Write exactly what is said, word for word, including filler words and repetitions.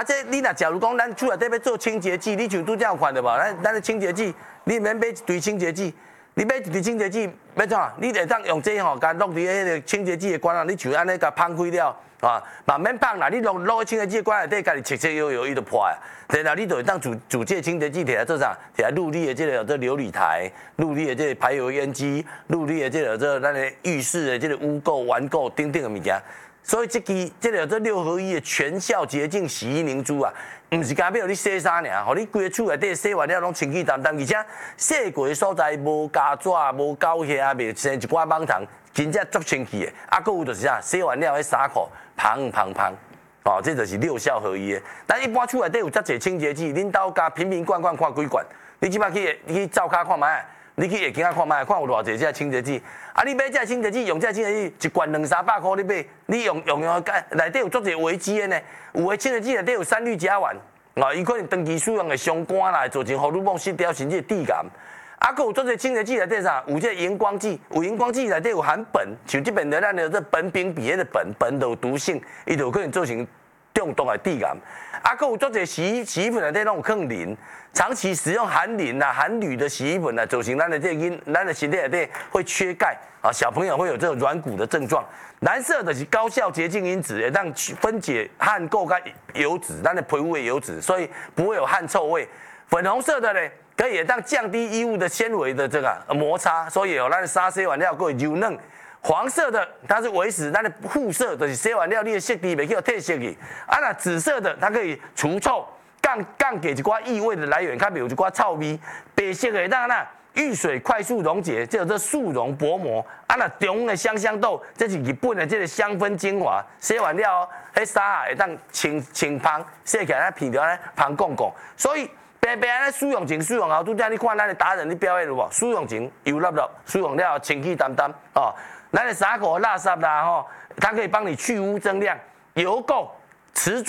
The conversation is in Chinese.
这你若假如讲咱厝内底要做清洁剂，你像拄则有看到无？咱咱的清洁剂，你免买一堆清洁剂，你买一堆清洁剂要怎？你会当用这吼，甲落伫迄个清洁剂的管啊，你像安尼甲放开了。 啊，嘛免放啦！你落落去清洁剂管内底，家己切切悠悠，伊就破啊。然后你就会当煮煮这清洁剂摕来做啥？摕来入你的这个这琉璃台，入你的这个排油烟机，入你的这个这咱的浴室的这个污垢、顽垢等等的物件。所以这支这个这六合一的全效洁净洗衣凝珠啊，唔是干要你洗衫尔，互你规个厝内底洗完了拢清气淡淡，而且洗过的所在无胶纸、无胶遐，袂生一寡蠓虫。 真正足清气的，啊，搁有就是啥，洗完了迄衫裤香香香，哦，这就是六效合一的。咱一般厝内底有遮侪清洁剂，恁兜家瓶瓶罐罐看几罐，你即摆去去灶骹看卖，你去夜景仔看卖，看有偌侪遮清洁剂。啊，你买遮清洁剂，用遮清洁剂，一罐两三百块你买，你用用用内底有足侪危机的呢。有的清洁剂内底有三氯甲烷，哦，伊可能长期使用会伤肝啦，造成荷尔蒙失调，甚至致癌。 啊，佮有做这清洁剂内底啥？有这荧光剂，有荧光剂内底有含苯，像这边的咱的这苯丙比迄个苯，苯就有毒性，伊就有可能造成中毒的致癌。啊，佮有做这洗衣洗衣粉内底拢有放磷，长期使用含磷啊、含铝的洗衣粉啊，造成咱的这因咱的身体内底会缺钙啊，小朋友会有这种软骨的症状。蓝色的是高效洁净因子，会让分解汗垢跟油脂，咱的皮肤的油脂，所以不会有汗臭味。粉红色的呢？ 可以让降低衣物的纤维的这个摩擦，所以有咱的衫洗完了够柔嫩。黄色的它是维持咱的护色，就是洗完了你的色地袂去褪色去。啊，那紫色的它可以除臭，降降给一寡异味的来源，较袂有一寡臭味。白色的让那遇水快速溶解，叫做速溶薄膜。啊，那中的香香豆，这是日本的这个香氛精华，洗完了，迄衫啊会当清清芳，洗起来片条咧芳光光，所以。 白白安尼使用前、使用后，拄则你看咱的达人，你表演有无？使用前油粒粒，使用了清气淡淡哦。咱的衫裤垃圾啦吼，它可以帮你去污增亮，油垢持。